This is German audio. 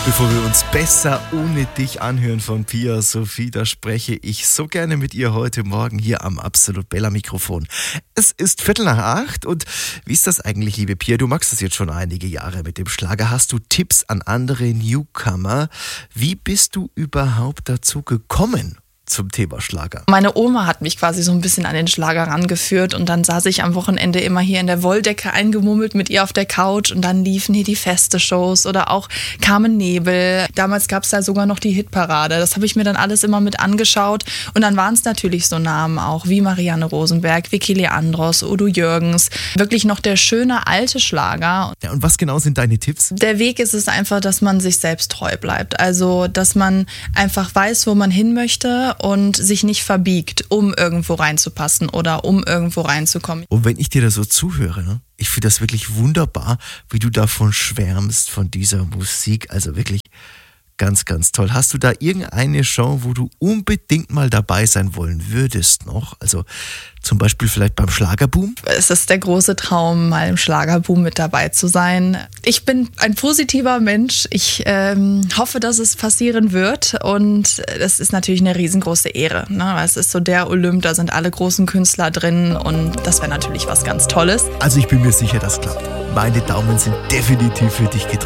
Bevor wir uns besser ohne dich anhören von Pia Sophie, da spreche ich so gerne mit ihr heute Morgen hier am Absolut Bella Mikrofon. Es ist 7:45 und wie ist das eigentlich, liebe Pia? Du magst das jetzt schon einige Jahre mit dem Schlager. Hast du Tipps an andere Newcomer? Wie bist du überhaupt dazu gekommen zum Thema Schlager? Meine Oma hat mich quasi so ein bisschen an den Schlager rangeführt und dann saß ich am Wochenende immer hier in der Wolldecke eingemummelt mit ihr auf der Couch und dann liefen hier die Feste-Shows oder auch Carmen Nebel. Damals gab es da sogar noch die Hitparade. Das habe ich mir dann alles immer mit angeschaut und dann waren es natürlich so Namen auch wie Marianne Rosenberg, Vicky Leandros, Udo Jürgens. Wirklich noch der schöne alte Schlager. Ja, und was genau sind deine Tipps? Der Weg ist es einfach, dass man sich selbst treu bleibt. Also, dass man einfach weiß, wo man hin möchte und sich nicht verbiegt, um irgendwo reinzupassen oder um irgendwo reinzukommen. Und wenn ich dir da so zuhöre, ne? Ich finde das wirklich wunderbar, wie du davon schwärmst, von dieser Musik. Also wirklich ganz, ganz toll. Hast du da irgendeine Show, wo du unbedingt mal dabei sein wollen würdest noch? Also zum Beispiel vielleicht beim Schlagerboom? Es ist der große Traum, mal im Schlagerboom mit dabei zu sein. Ich bin ein positiver Mensch. Ich hoffe, dass es passieren wird. Und das ist natürlich eine riesengroße Ehre. Ne? Es ist so der Olymp, da sind alle großen Künstler drin. Und das wäre natürlich was ganz Tolles. Also ich bin mir sicher, das klappt. Meine Daumen sind definitiv für dich gedrückt.